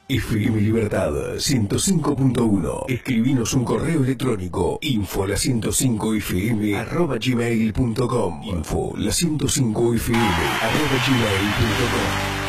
FM Libertad 105.1. Escribinos un correo electrónico info la105fm@gmail.com. info la105fm@gmail.com.